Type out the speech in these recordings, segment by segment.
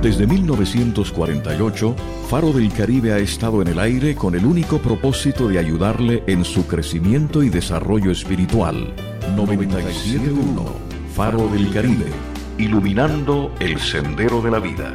Desde 1948, Faro del Caribe ha estado en el aire con el único propósito de ayudarle en su crecimiento y desarrollo espiritual. 97.1 Faro del Caribe, iluminando el sendero de la vida.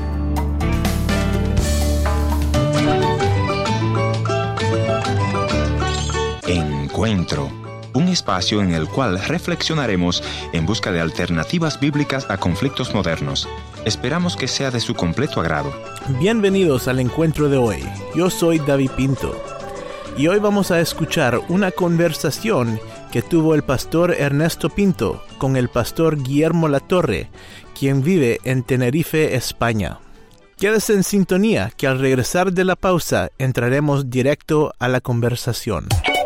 Encuentro, un espacio en el cual reflexionaremos en busca de alternativas bíblicas a conflictos modernos. Esperamos que sea de su completo agrado. Bienvenidos al encuentro de hoy. Yo soy David Pinto y hoy vamos a escuchar una conversación que tuvo el pastor Ernesto Pinto con el pastor Guillermo Latorre, quien vive en Tenerife, España. Quédese en sintonía que al regresar de la pausa entraremos directo a la conversación.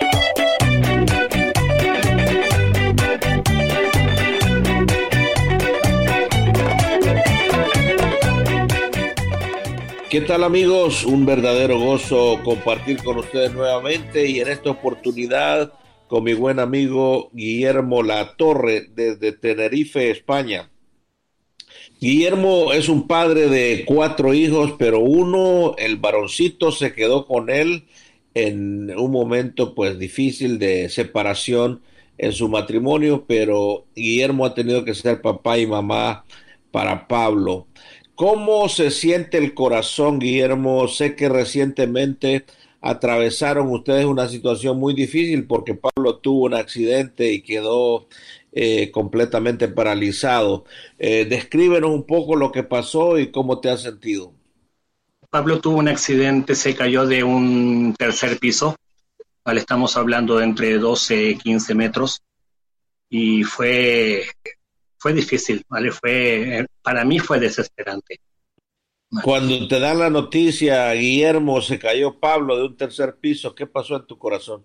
¿Qué tal, amigos? Un verdadero gozo compartir con ustedes nuevamente y en esta oportunidad con mi buen amigo Guillermo Latorre desde Tenerife, España. Guillermo es un padre de 4 hijos, pero uno, el varoncito, se quedó con él en un momento pues difícil de separación en su matrimonio, pero Guillermo ha tenido que ser papá y mamá para Pablo. ¿Cómo se siente el corazón, Guillermo? Sé que recientemente atravesaron ustedes una situación muy difícil porque Pablo tuvo un accidente y quedó completamente paralizado. Descríbenos un poco lo que pasó y cómo te has sentido. Pablo tuvo un accidente, se cayó de un tercer piso, ¿vale? Estamos hablando de entre 12 y 15 metros y fue difícil, ¿vale? Para mí fue desesperante. Cuando te dan la noticia, Guillermo, se cayó Pablo de un tercer piso, ¿qué pasó en tu corazón?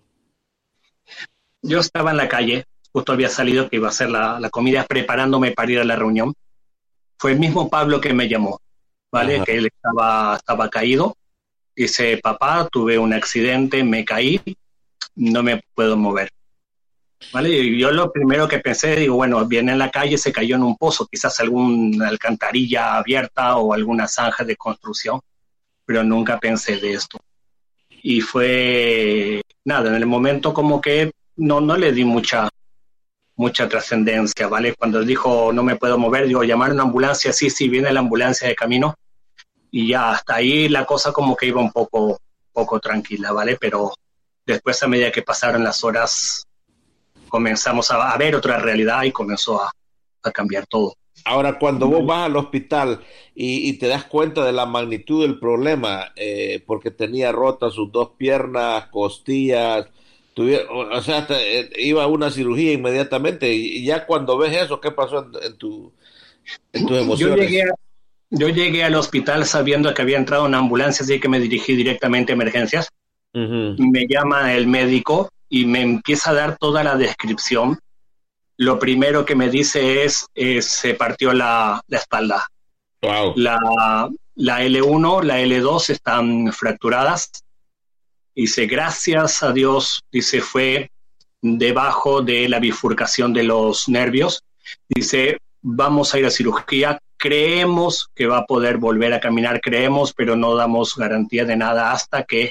Yo estaba en la calle, justo había salido que iba a hacer la comida, preparándome para ir a la reunión. Fue el mismo Pablo que me llamó, ¿vale? Ajá. Que él estaba caído. Dice, papá, tuve un accidente, me caí, no me puedo mover. ¿Vale? Y yo lo primero que pensé, digo, bueno, viene en la calle, se cayó en un pozo, quizás alguna alcantarilla abierta o alguna zanja de construcción, pero nunca pensé de esto. Y fue, nada, en el momento como que no le di mucha trascendencia, ¿vale? Cuando dijo, no me puedo mover, digo, llamar a una ambulancia, sí, viene la ambulancia de camino, y ya, hasta ahí la cosa como que iba un poco tranquila, ¿vale? Pero después, a medida que pasaron las horas, comenzamos a ver otra realidad y comenzó a cambiar todo. Ahora, cuando vos vas al hospital y te das cuenta de la magnitud del problema, porque tenía rotas sus 2 piernas, costillas, o sea, iba a una cirugía inmediatamente, y ya cuando ves eso, ¿qué pasó en tus emociones? Yo llegué al hospital sabiendo que había entrado una ambulancia, así que me dirigí directamente a emergencias. Uh-huh. Me llama el médico y me empieza a dar toda la descripción. Lo primero que me dice es se partió la espalda. Wow. La L1, la L2 están fracturadas. Dice, gracias a Dios, dice, fue debajo de la bifurcación de los nervios. Dice, vamos a ir a cirugía. Creemos que va a poder volver a caminar, pero no damos garantía de nada hasta que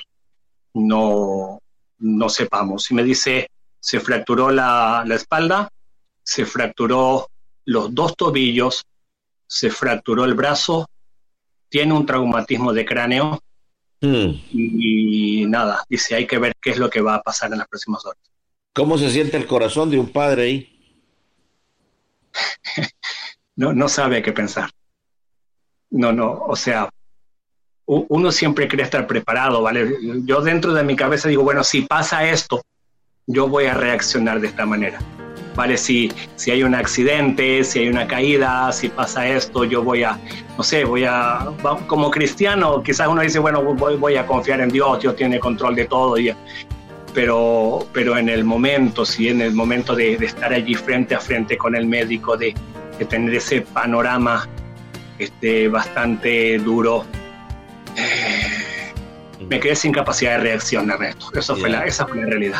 no sepamos. Y me dice, se fracturó la espalda, se fracturó los 2 tobillos, se fracturó el brazo, tiene un traumatismo de cráneo y nada, dice, hay que ver qué es lo que va a pasar en las próximas horas. ¿Cómo se siente el corazón de un padre ahí? No sabe qué pensar. O sea, uno siempre quiere estar preparado, ¿vale? Yo dentro de mi cabeza digo, bueno, si pasa esto, yo voy a reaccionar de esta manera, ¿vale? Si hay un accidente, si hay una caída, si pasa esto, yo como cristiano, quizás uno dice, bueno, voy a confiar en Dios, Dios tiene control de todo, pero en el momento, de estar allí frente a frente con el médico, de tener ese panorama bastante duro, me quedé sin capacidad de reaccionar a esto. Esa fue la realidad.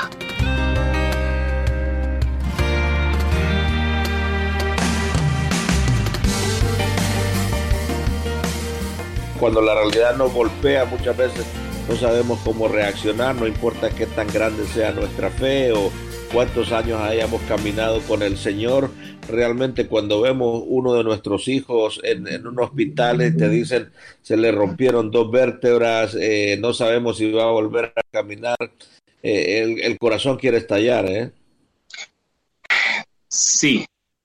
cuando la realidad nos golpea, muchas veces no sabemos cómo reaccionar, no importa qué tan grande sea nuestra fe o cuántos años hayamos caminado con el Señor. Realmente cuando vemos uno de nuestros hijos en un hospital y te dicen se le rompieron 2 vértebras, no sabemos si va a volver a caminar, el corazón quiere estallar, ¿eh? Sí,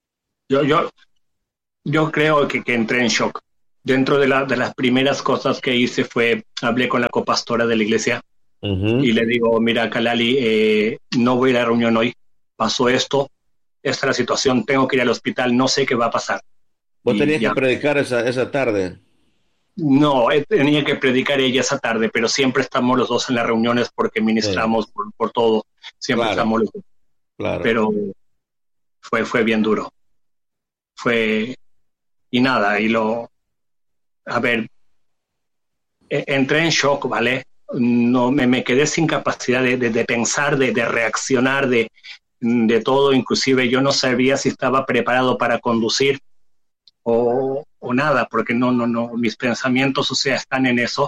yo creo que entré en shock. Dentro de las primeras cosas que hice hablé con la copastora de la iglesia y le digo, mira, Kalali, no voy a la reunión hoy, pasó esto, esta es la situación, tengo que ir al hospital, no sé qué va a pasar. ¿Vos tenías que predicar esa tarde? No, tenía que predicar ella esa tarde, pero siempre estamos los dos en las reuniones porque ministramos por todo, siempre estamos los dos. Claro. Pero fue bien duro. Y nada, entré en shock, ¿vale? No, me quedé sin capacidad de pensar, de reaccionar, de todo. Inclusive yo no sabía si estaba preparado para conducir o nada, porque no, mis pensamientos, o sea, están en eso.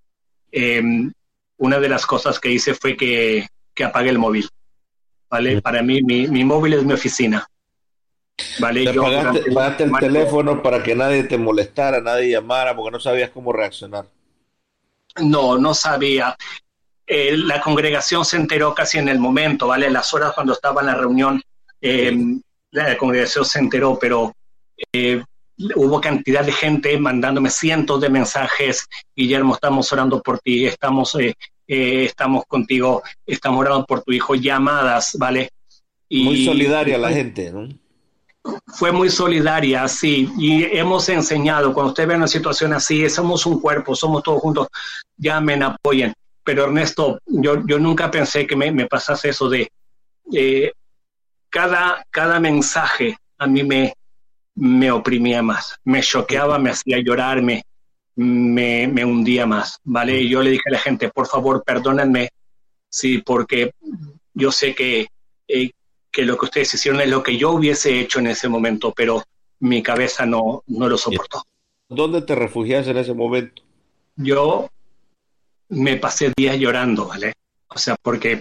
Una de las cosas que hice fue que apagué el móvil, ¿vale? Para mí, mi móvil es mi oficina, ¿vale? Apagaste el teléfono para que nadie te molestara, nadie llamara, porque no sabías cómo reaccionar. No sabía. La congregación se enteró casi en el momento, ¿vale? Las horas cuando estaba en la reunión, la congregación se enteró, pero hubo cantidad de gente mandándome cientos de mensajes. Guillermo, estamos orando por ti, estamos contigo, estamos orando por tu hijo, llamadas, ¿vale? Muy solidaria la gente, ¿no? Fue muy solidaria, sí, y hemos enseñado, cuando usted ve una situación así, somos un cuerpo, somos todos juntos, llamen, apoyen. Pero Ernesto, yo nunca pensé que me pasase eso de cada mensaje a mí me oprimía más, me choqueaba, me hacía llorar, me hundía más, ¿vale? Y yo le dije a la gente, por favor, perdónenme, sí, porque yo sé que lo que ustedes hicieron es lo que yo hubiese hecho en ese momento, pero mi cabeza no lo soportó. ¿Dónde te refugiaste en ese momento? Yo me pasé días llorando, ¿vale? O sea, porque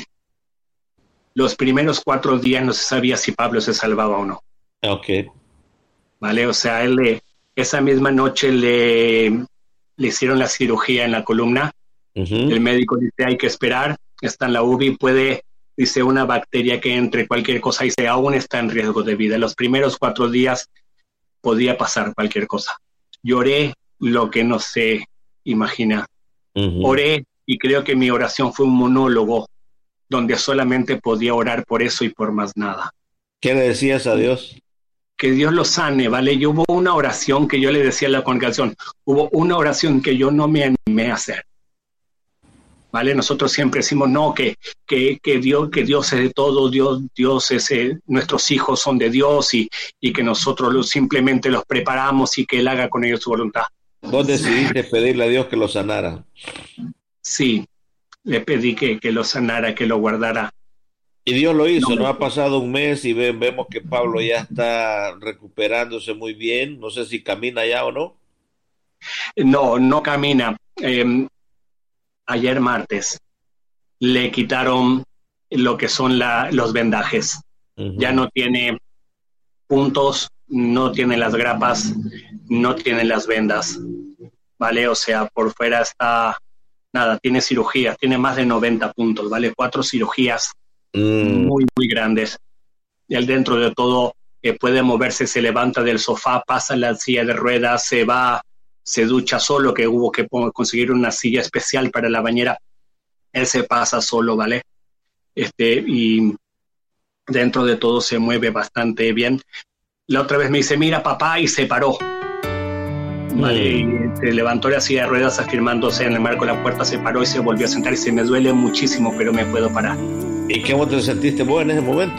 los primeros 4 días no se sabía si Pablo se salvaba o no. Ok. ¿Vale? O sea, esa misma noche le hicieron la cirugía en la columna. El médico dice, hay que esperar, está en la UBI, dice, una bacteria que entre, cualquier cosa, dice, aún está en riesgo de vida. Los primeros 4 días podía pasar cualquier cosa. Lloré lo que no se imagina. Oré, y creo que mi oración fue un monólogo donde solamente podía orar por eso y por más nada. ¿Qué le decías a Dios? Que Dios lo sane, ¿vale? Y hubo una oración que yo le decía a la congregación, hubo una oración que yo no me animé a hacer, ¿vale? Nosotros siempre decimos, no, que Dios es de todo, Dios es, nuestros hijos son de Dios y que nosotros simplemente los preparamos y que Él haga con ellos su voluntad. ¿Vos decidiste pedirle a Dios que lo sanara? Sí, le pedí que lo sanara, que lo guardara. Y Dios lo hizo, ¿no? Ha pasado un mes y vemos que Pablo ya está recuperándose muy bien. No sé si camina ya o no. No camina. Ayer martes le quitaron lo que son los vendajes. Ya no tiene puntos, no tiene las grapas, no tiene las vendas, ¿vale? O sea, por fuera está, nada, tiene cirugías, tiene más de 90 puntos, ¿vale? 4 cirugías muy, muy grandes. Y él dentro de todo puede moverse, se levanta del sofá, pasa la silla de ruedas, se va, se ducha solo, que hubo que conseguir una silla especial para la bañera. Él se pasa solo, ¿vale? Y dentro de todo se mueve bastante bien. La otra vez me dice, mira papá, y se paró, ¿vale? Y se levantó la silla de ruedas afirmándose en el marco de la puerta, se paró y se volvió a sentar y se me duele muchísimo, pero me puedo parar. ¿Y cómo te sentiste vos en ese momento?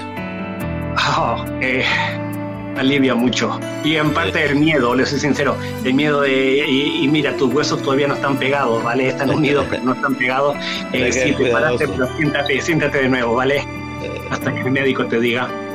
Alivia mucho. Y en parte el miedo, le soy sincero, el miedo y mira, tus huesos todavía no están pegados, ¿vale? Están unidos, pero no están pegados. Sí, te paraste, pero siéntate de nuevo, ¿vale? Hasta que el médico te diga.